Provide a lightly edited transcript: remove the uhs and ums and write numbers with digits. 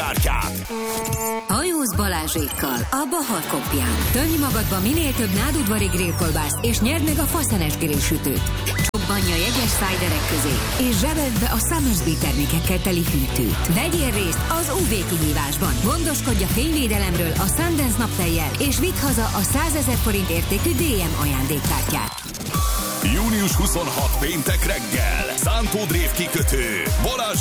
ajándékkártyát. Hajóz Balázsékkal a Bahar Kopján. Tölj magadba minél több nádudvari grillkolbászt, és nyerd meg a faszenes grillsütőt. Csobbanj a jegyes szájderek közé, és zsebeld be a Summersby termékekkel teli hűtőt. Vegyél részt az UV kihívásban. Gondoskodj a fényvédelemről a Sundance naptejjel, és vidd haza a 100 000 forint értékű DM ajándékkártyát. Június 26 péntek reggel. Szántó Drév kikötő. Balázs